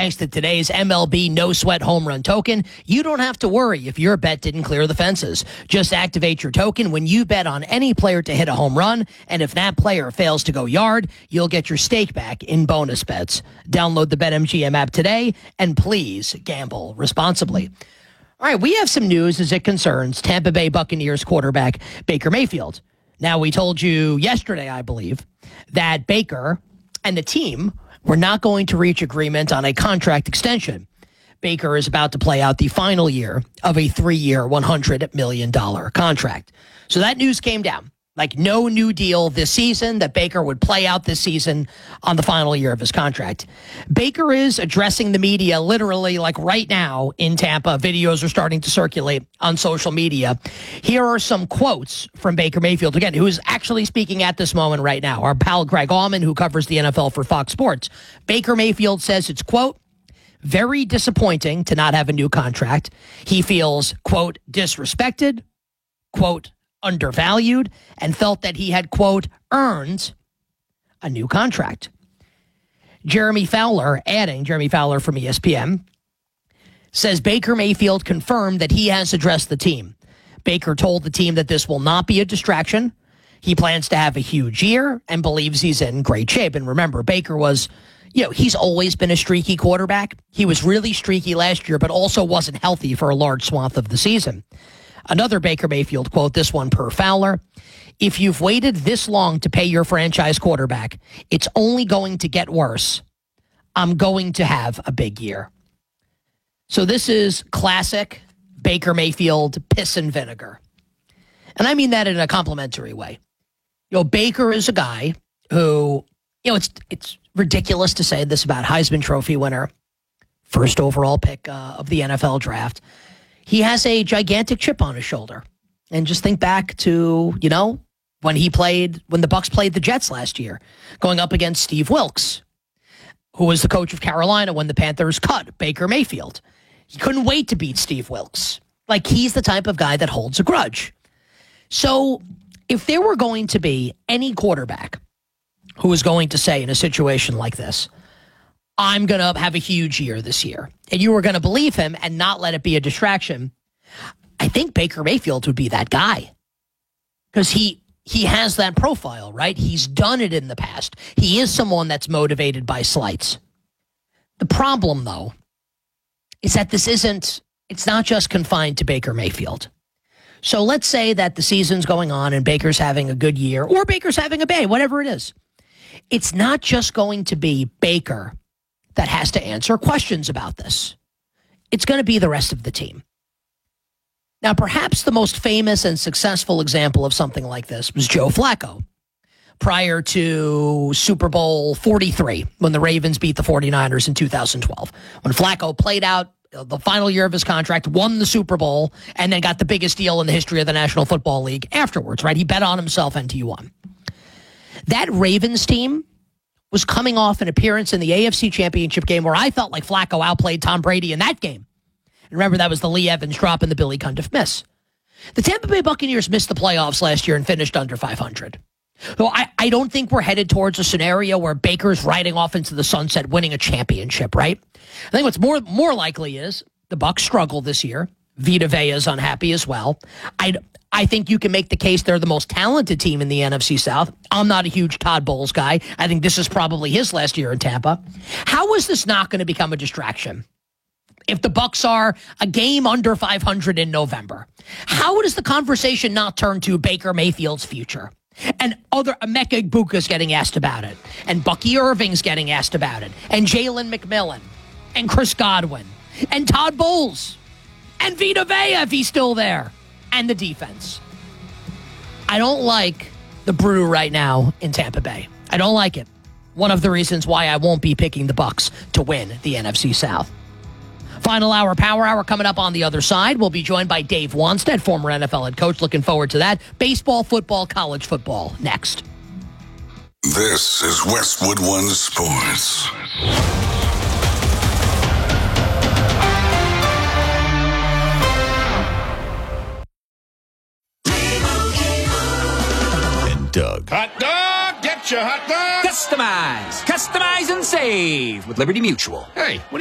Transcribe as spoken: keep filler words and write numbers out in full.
Thanks to today's M L B No Sweat Home Run Token, you don't have to worry if your bet didn't clear the fences. Just activate your token when you bet on any player to hit a home run, and if that player fails to go yard, you'll get your stake back in bonus bets. Download the BetMGM app today, and please gamble responsibly. All right, we have some news as it concerns Tampa Bay Buccaneers quarterback Baker Mayfield. Now, we told you yesterday, I believe, that Baker and the team were not going to reach agreement on a contract extension. Baker is about to play out the final year of a three-year, one hundred million dollars contract. So that news came down. Like, no new deal this season, that Baker would play out this season on the final year of his contract. Baker is addressing the media literally like right now in Tampa. Videos are starting to circulate on social media. Here are some quotes from Baker Mayfield, again, who is actually speaking at this moment right now. Our pal Greg Allman, who covers the N F L for Fox Sports. Baker Mayfield says it's, quote, very disappointing to not have a new contract. He feels, quote, disrespected, quote, undervalued, and felt that he had, quote, earned a new contract. Jeremy Fowler, adding, Jeremy Fowler from E S P N, says Baker Mayfield confirmed that he has addressed the team. Baker told the team that this will not be a distraction. He plans to have a huge year and believes he's in great shape. And remember, Baker was, you know, he's always been a streaky quarterback. He was really streaky last year, but also wasn't healthy for a large swath of the season. Another Baker Mayfield quote, this one per Fowler. If you've waited this long to pay your franchise quarterback, it's only going to get worse. I'm going to have a big year. So this is classic Baker Mayfield piss and vinegar. And I mean that in a complimentary way. You know, Baker is a guy who, you know, it's it's ridiculous to say this about Heisman Trophy winner, first overall pick uh, of the N F L draft. He has a gigantic chip on his shoulder. And just think back to, you know, when he played, when the Bucs played the Jets last year, going up against Steve Wilkes, who was the coach of Carolina when the Panthers cut Baker Mayfield. He couldn't wait to beat Steve Wilkes. Like, he's the type of guy that holds a grudge. So if there were going to be any quarterback who was going to say in a situation like this, I'm going to have a huge year this year, and you were going to believe him and not let it be a distraction, I think Baker Mayfield would be that guy. Because he he has that profile, right? He's done it in the past. He is someone that's motivated by slights. The problem, though, is that this isn't, it's not just confined to Baker Mayfield. So let's say that the season's going on and Baker's having a good year, or Baker's having a bad, whatever it is. It's not just going to be Baker that has to answer questions about this. It's going to be the rest of the team. Now, perhaps the most famous and successful example of something like this was Joe Flacco prior to Super Bowl forty-three, when the Ravens beat the forty-niners in two thousand twelve. When Flacco played out the final year of his contract, won the Super Bowl, and then got the biggest deal in the history of the National Football League afterwards, right? He bet on himself and he won. That Ravens team was coming off an appearance in the A F C Championship game where I felt like Flacco outplayed Tom Brady in that game. And remember, that was the Lee Evans drop and the Billy Cundiff miss. The Tampa Bay Buccaneers missed the playoffs last year and finished under five hundred. So I, I don't think we're headed towards a scenario where Baker's riding off into the sunset winning a championship, right? I think what's more more likely is the Bucs struggle this year. Vita Vea is unhappy as well. I I think you can make the case they're the most talented team in the N F C South. I'm not a huge Todd Bowles guy. I think this is probably his last year in Tampa. How is this not going to become a distraction? If the Bucs are a game under five hundred in November, how does the conversation not turn to Baker Mayfield's future? And other Emeka Egbuka's getting asked about it, and Bucky Irving's getting asked about it, and Jalen McMillan, and Chris Godwin, and Todd Bowles, and Vita Vea if he's still there, and the defense. I don't like the brew right now in Tampa Bay. I don't like it. One of the reasons why I won't be picking the Bucs to win the N F C South. Final hour, Power Hour coming up on the other side. We'll be joined by Dave Wanstead, former N F L head coach. Looking forward to that. Baseball, football, college football next. This is Westwood One Sports. And Doug. Hot dog, get your hot dog. Customize, customize and save with Liberty Mutual. Hey, what